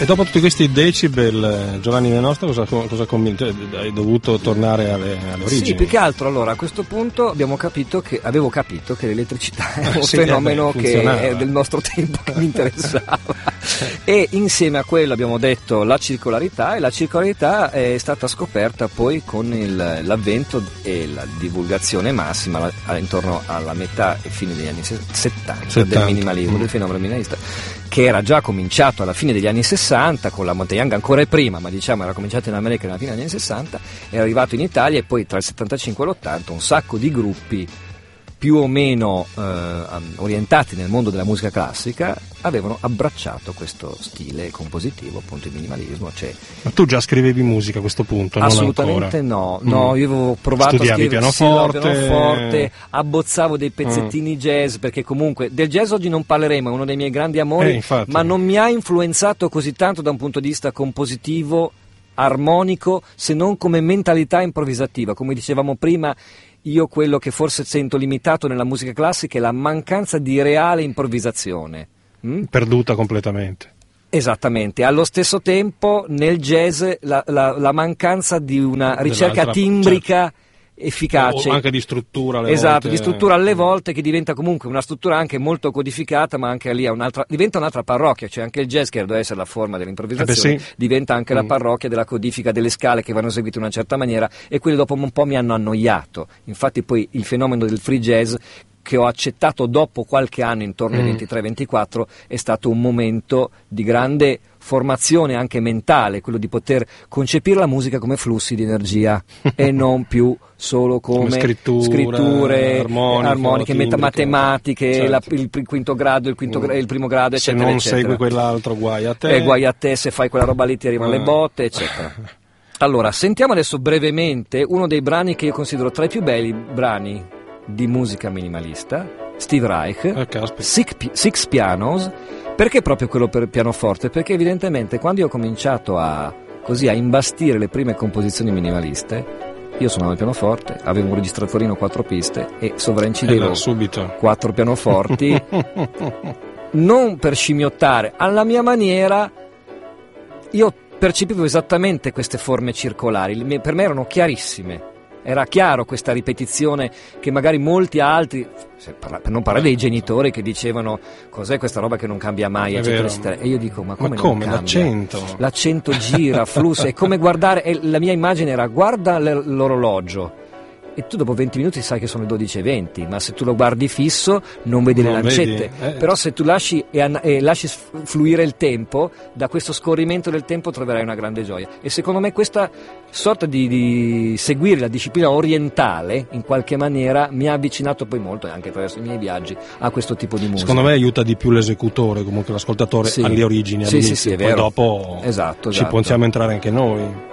E dopo tutti questi decibel, Giovanni Venosta, cosa hai dovuto tornare alle origini? Sì, più che altro, allora, a questo punto avevo capito che l'elettricità è un fenomeno che è del nostro tempo, che mi interessava. E insieme a quello abbiamo detto la circolarità, e la circolarità è stata scoperta poi con l'avvento e la divulgazione massima intorno alla metà e fine degli anni 70 del minimalismo, del fenomeno minimalista, che era già cominciato alla fine degli anni 60 con la Monte Young, ancora prima, ma diciamo era cominciato in America nella fine degli anni 60, era arrivato in Italia, e poi tra il 75 e l'80 un sacco di gruppi più o meno orientati nel mondo della musica classica avevano abbracciato questo stile compositivo, appunto il minimalismo. Ma tu già scrivevi musica a questo punto? Assolutamente no, io avevo provato a scrivere pianoforte, abbozzavo dei pezzettini jazz, perché comunque del jazz oggi non parleremo, è uno dei miei grandi amori, ma non mi ha influenzato così tanto da un punto di vista compositivo, armonico, se non come mentalità improvvisativa. Come dicevamo prima, io quello che forse sento limitato nella musica classica è la mancanza di reale improvvisazione. Perduta completamente. Esattamente, allo stesso tempo nel jazz la mancanza di una ricerca timbrica efficace, o anche di struttura alle volte. Di struttura alle volte, che diventa comunque una struttura anche molto codificata, ma anche lì diventa un'altra parrocchia, cioè anche il jazz, che deve essere la forma dell'improvvisazione, diventa anche la parrocchia della codifica delle scale che vanno eseguite in una certa maniera, e quelli dopo un po' mi hanno annoiato. Infatti poi il fenomeno del free jazz, che ho accettato dopo qualche anno, intorno ai 23-24, è stato un momento di grande formazione anche mentale, quello di poter concepire la musica come flussi di energia e non più solo come scritture armoniche, matematiche, certo. Il quinto grado, il primo grado, eccetera. Se non eccetera. segui quell'altro, guai a te. Se fai quella roba lì ti arrivano le botte, eccetera. Allora, sentiamo adesso brevemente uno dei brani che io considero tra i più belli brani di musica minimalista, Steve Reich, Six Pianos. Perché proprio quello per pianoforte? Perché evidentemente quando io ho cominciato a imbastire le prime composizioni minimaliste, io suonavo il pianoforte, avevo un registratorino 4 piste e sovraincidevo 4 pianoforti, non per scimmiottare, alla mia maniera. Io percepivo esattamente queste forme circolari, per me erano chiarissime. Era chiaro questa ripetizione che magari molti altri, per non parlare dei genitori, che dicevano cos'è questa roba che non cambia mai, eccetera, eccetera. E io dico, ma come non cambia? L'accento gira, flussa, è come guardare, e la mia immagine era: guarda l'orologio e tu dopo 20 minuti sai che sono le 12:20, ma se tu lo guardi fisso non vedi le lancette. Però se tu lasci fluire il tempo, da questo scorrimento del tempo troverai una grande gioia. E secondo me questa sorta di seguire la disciplina orientale in qualche maniera mi ha avvicinato poi molto, anche attraverso i miei viaggi, a questo tipo di musica. Secondo me aiuta di più l'esecutore, comunque l'ascoltatore, alle origini, all'inizio, sì, è poi vero. dopo esatto. ci possiamo entrare anche noi.